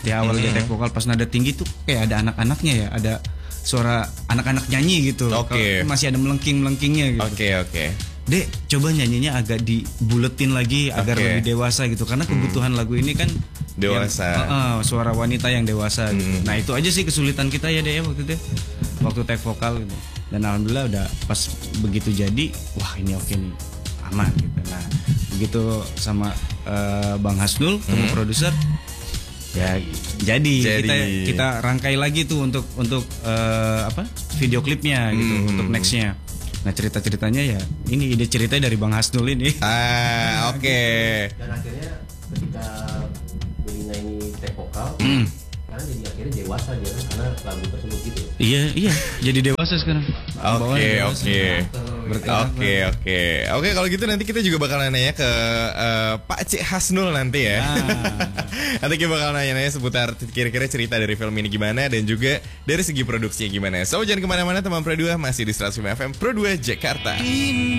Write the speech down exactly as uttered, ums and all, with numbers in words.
Di awal Hmm. dia take vokal pas nada tinggi tuh kayak ada anak-anaknya ya, ada suara anak-anak nyanyi gitu. Oke. Kalau masih ada melengking-melengkingnya gitu. Oke oke. Dek, coba nyanyinya agak dibuletin lagi agar Oke. lebih dewasa gitu. Karena kebutuhan lagu ini kan Dewasa. yang- uh, uh, suara wanita yang dewasa gitu. Hmm. Nah, itu aja sih kesulitan kita ya deh ya waktu itu. Waktu take vokal gitu. Dan alhamdulillah udah pas begitu jadi, wah ini oke nih. Aman gitu. Nah, begitu sama uh, Bang Hasnul, ketemu produser, ya jadi, Jadi. kita kita rangkai lagi tuh untuk untuk uh, apa video klipnya gitu Hmm. untuk nextnya. Nah cerita ceritanya ya ini ide ceritanya dari Bang Hasnul ini. Ah oke. Dan akhirnya ketika Belina ini take vokal, Hmm. karena jadi akhirnya dewasa dia kan, karena lagu tersebut gitu. Iya iya jadi dewasa sekarang. Oke Bawahnya dewasa. oke. Berkarakter. Oke oke. Oke kalau gitu nanti kita juga bakal nanya ke eh, Pak Cik Hasnul nanti ya. Ah. Nanti kita bakal nanya-nanya seputar kira-kira cerita dari film ini gimana dan juga dari segi produksinya gimana. So jangan kemana-mana teman Pro dua, masih di seratus lima F M Pro dua Jakarta.